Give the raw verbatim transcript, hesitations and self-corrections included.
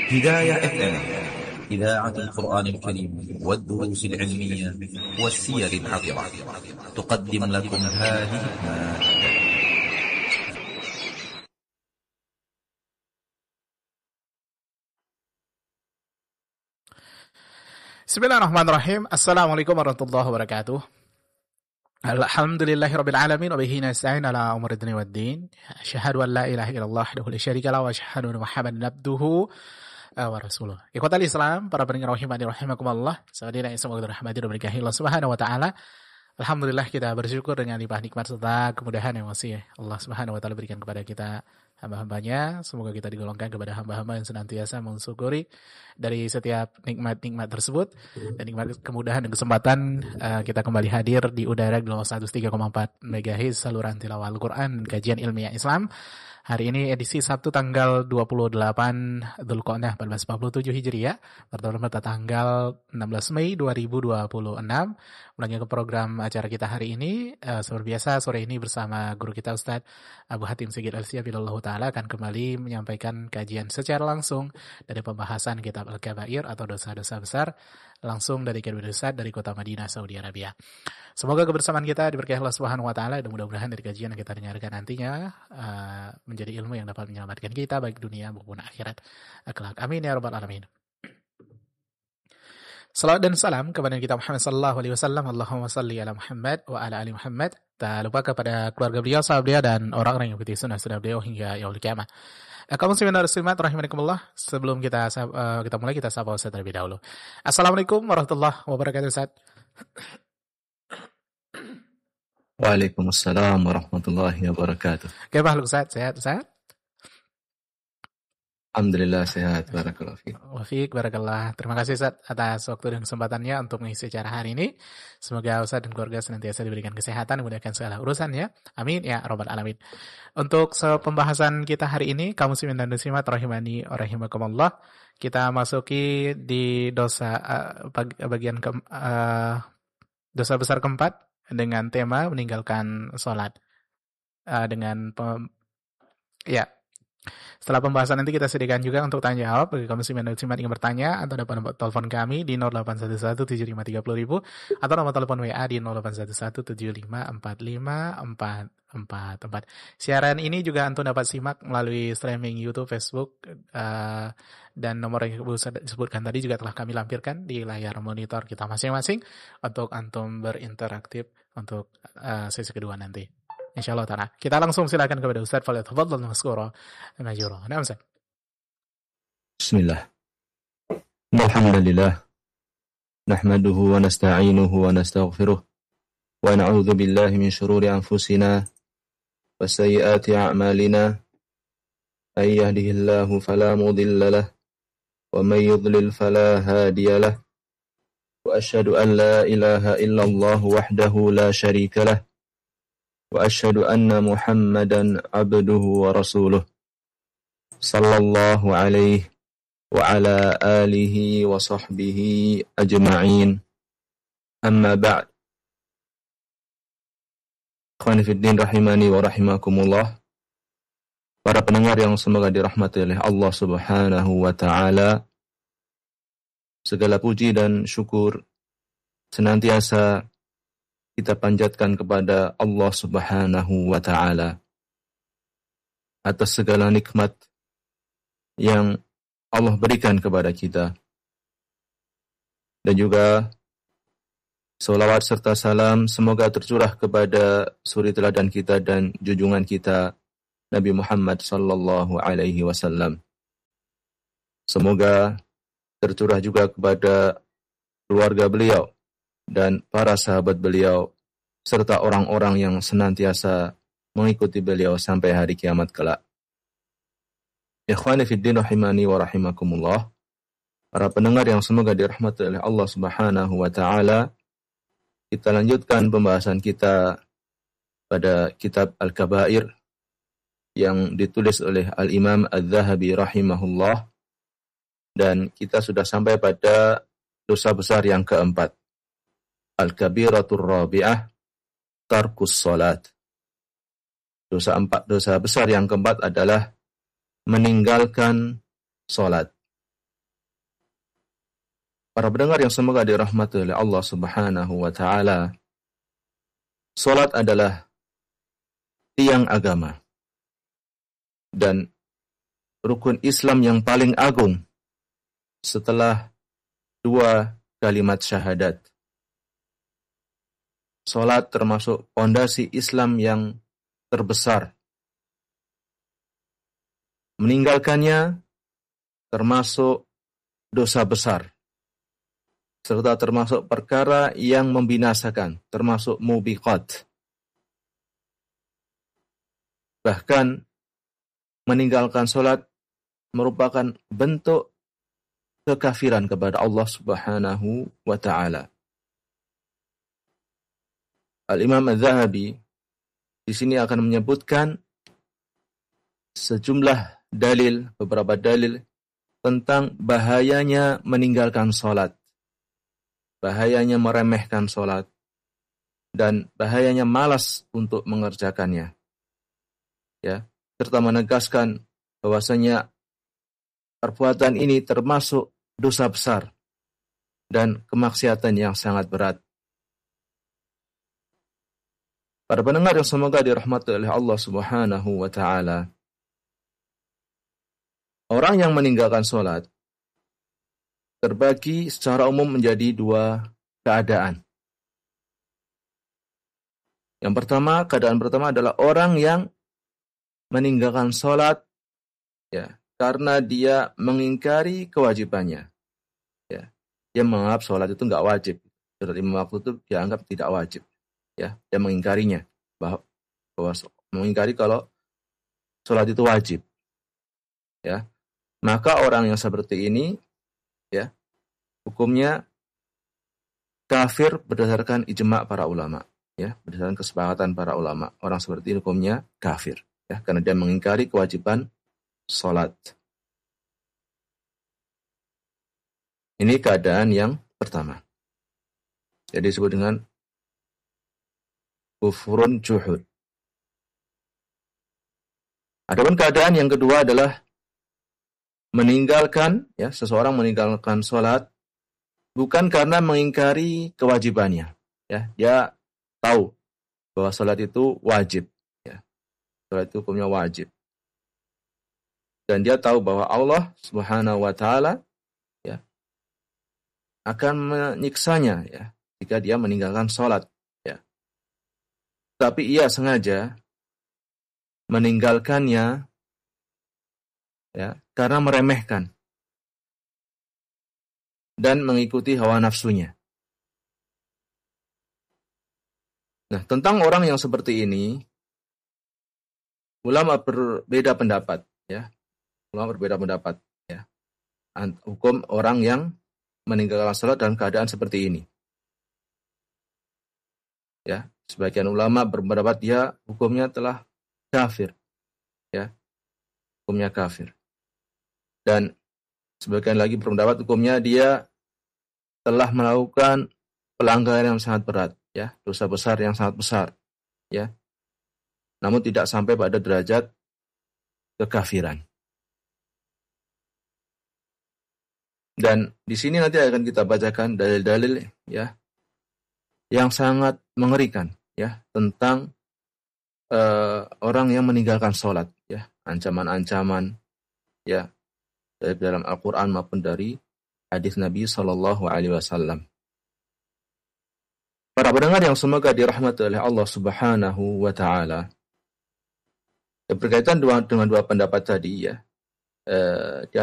هداية اف ام، إذاعة القرآن الكريم والدروس العلمية والسير العطرة، تقدم لكم هذه المادة. Bismillahirrahmanirrahim. Assalamualaikum warahmatullahi wabarakatuh. Alhamdulillahirabbil alamin wa bihi nasta'in ala umuri dunya waddin. Asyhadu an la ilaha illallah wahdahu la syarika lahu wa asyhadu anna Muhammadan abduhu wa rasuluh. Ikhwatal Islam, para pendengar rahimani rahimakumullah, sekalian yang semoga dirahmati dan diberkahi Allah Subhanahu wa taala. Alhamdulillah kita bersyukur dengan limpah nikmat serta kemudahan yang masih Allah Subhanahu wa taala berikan kepada kita hamba-hambanya. Semoga kita digolongkan kepada hamba-hamba yang senantiasa mensyukuri dari setiap nikmat-nikmat tersebut. Dan nikmat kemudahan dan kesempatan uh, kita kembali hadir di udara gelombang seratus tiga koma empat megahertz saluran tilawah Al-Quran dan kajian ilmiah Islam. Hari ini edisi Sabtu tanggal dua puluh delapan Dzulqa'dah seribu empat ratus empat puluh tujuh Hijriah, bertepatan pada tanggal enam belas Mei dua ribu dua puluh enam. Mulanya ke program acara kita hari ini, uh, seperti biasa sore ini bersama guru kita Ustadz Abu Hatim Sigit Al-Syafiullah Ta'ala akan kembali menyampaikan kajian secara langsung dari pembahasan kitab Al-Kabair atau dosa-dosa besar, langsung dari Kirbin Ustadz dari kota Madinah, Saudi Arabia. Semoga kebersamaan kita diberkahi Allah Subhanahu wa taala dan mudah-mudahan dari kajian yang kita dengarkan nantinya uh, menjadi ilmu yang dapat menyelamatkan kita baik dunia maupun akhirat kelak. Amin ya rabbal alamin. Salawat dan salam kepada kita Muhammad sallallahu alaihi wasallam. Allahumma salli ala Muhammad wa ala ali Muhammad. Tak lupa kepada keluarga beliau, sahabat beliau dan orang-orang yang mengikuti sunnah-sunnah beliau hingga yaumul qiyamah. Kaum muslimin dan muslimat rahimakumullah, sebelum kita uh, kita mulai kita sapa Ustaz terlebih dahulu. Assalamualaikum warahmatullahi wabarakatuh Ustaz. Waalaikumsalam warahmatullahi wabarakatuh. Bagaimana Ustaz? Sehat Ustaz? Alhamdulillah sehat, barakallahu fiik. Wa fiik, barakallah. Terima kasih Ustaz atas waktu dan kesempatannya untuk mengisi acara hari ini. Semoga Ustaz dan keluarga senantiasa diberikan kesehatan, dimudahkan segala urusannya. Amin ya rabbal alamin. Untuk pembahasan kita hari ini, kaum muslimin dan muslimat rahimani rahimakumullah, kita masuki di dosa uh, bagian ke, uh, dosa besar keempat dengan tema meninggalkan sholat. Uh, dengan pem, ya. Setelah pembahasan nanti kita sediakan juga untuk tanya jawab bagi kaum muslimin dan muslimat yang bertanya, atau dapat nomor telepon kami di nol delapan satu satu tujuh lima tiga nol nol nol atau nomor telepon W A di nol delapan satu satu tujuh lima empat lima empat empat empat. Siaran ini juga antum dapat simak melalui streaming YouTube, Facebook, uh, dan nomor yang disebutkan tadi juga telah kami lampirkan di layar monitor kita masing-masing untuk antum berinteraktif untuk uh, sesi kedua nanti. Insyaallah ta'ala. Kita langsung silakan kepada Ustaz, falyatafadhal mashkura majura. Nah, Ustaz. Bismillah. Alhamdulillah. Nahmaduhu wa nasta'inuhu wa nastaghfiruh. Wa na'udzu billahi min shururi anfusina wa sayyiati a'malina. May yahdihillahu fala mudilla lahu wa may yudlil fala hadiya lahu. Wa asyhadu an la ilaha illallah wahdahu la syarika lahu. Wa asyhadu anna Muhammadan abduhu wa rasuluh sallallahu alaihi wa ala alihi wa sahbihi ajma'in. Amma ba'd. Ikhwani fid din rahimani wa rahimakumullah. Para pendengar yang semoga dirahmati oleh Allah Subhanahu wa taala, segala puji dan syukur senantiasa kita panjatkan kepada Allah Subhanahu wa taala atas segala nikmat yang Allah berikan kepada kita. Dan juga selawat serta salam semoga tercurah kepada suri teladan kita dan junjungan kita Nabi Muhammad sallallahu alaihi wasallam. Semoga tercurah juga kepada keluarga beliau dan para sahabat beliau, serta orang-orang yang senantiasa mengikuti beliau sampai hari kiamat kelak. Ikhwani fiddin rahimani wa rahimakumullah, para pendengar yang semoga dirahmati oleh Allah Subhanahu wa taala, kita lanjutkan pembahasan kita pada kitab Al-Kabair yang ditulis oleh Al-Imam Adz-Dzahabi rahimahullah, dan kita sudah sampai pada dosa besar yang keempat. Al-Kabiratur Rabi'ah, tarkus salat. Dosa empat, dosa besar yang keempat adalah meninggalkan salat. Para pendengar yang semoga dirahmati oleh Allah Subhanahu wa taala, salat adalah tiang agama dan rukun Islam yang paling agung setelah dua kalimat syahadat. Salat termasuk fondasi Islam yang terbesar. Meninggalkannya termasuk dosa besar, serta termasuk perkara yang membinasakan, termasuk mubiqat. Bahkan meninggalkan salat merupakan bentuk kekafiran kepada Allah Subhanahu wa taala. Al-Imam Az-Zahabi di sini akan menyebutkan sejumlah dalil, beberapa dalil tentang bahayanya meninggalkan salat, bahayanya meremehkan salat, dan bahayanya malas untuk mengerjakannya. Ya, serta menegaskan bahwasanya perbuatan ini termasuk dosa besar dan kemaksiatan yang sangat berat. Para pendengar yang semoga dirahmati oleh Allah Subhanahu wa taala, orang yang meninggalkan salat terbagi secara umum menjadi dua keadaan. Yang pertama, keadaan pertama adalah orang yang meninggalkan salat ya, karena dia mengingkari kewajibannya. Ya, dia menganggap salat itu enggak wajib. Salat lima waktu itu dianggap tidak wajib. Ya, dia mengingkarinya, bahwa, bahwa mengingkari kalau salat itu wajib. Ya. Maka orang yang seperti ini ya, hukumnya kafir berdasarkan ijma' para ulama, ya, berdasarkan kesepakatan para ulama. Orang seperti ini hukumnya kafir, ya, karena dia mengingkari kewajiban salat. Ini keadaan yang pertama. Jadi disebut dengan kufrun juhud. Adapun keadaan yang kedua adalah meninggalkan, ya, seseorang meninggalkan salat bukan karena mengingkari kewajibannya, ya, dia tahu bahwa salat itu wajib, ya, salat itu hukumnya wajib, dan dia tahu bahwa Allah Subhanahu wa taala ya akan menyiksanya, ya, jika dia meninggalkan salat, ya, tapi ia sengaja meninggalkannya ya, karena meremehkan dan mengikuti hawa nafsunya. Nah, tentang orang yang seperti ini, ulama berbeda pendapat, ya. Ulama berbeda pendapat, ya. Hukum orang yang meninggalkan salat dalam keadaan seperti ini. Ya, sebagian ulama berpendapat dia hukumnya telah kafir, ya. Hukumnya kafir. Dan sebagian lagi berpendapat hukumnya dia telah melakukan pelanggaran yang sangat berat, ya, dosa besar yang sangat besar, ya. Namun tidak sampai pada derajat kekafiran. Dan di sini nanti akan kita bacakan dalil-dalil, ya, yang sangat mengerikan, ya, tentang uh, orang yang meninggalkan salat, ya, ancaman-ancaman, ya, dari dalam Al-Quran maupun dari hadis Nabi Sallallahu Alaihi Wasallam. Para pendengar yang semoga dirahmati oleh Allah Subhanahu Wa Taala, berkaitan dengan dua pendapat tadi, ya, eh, di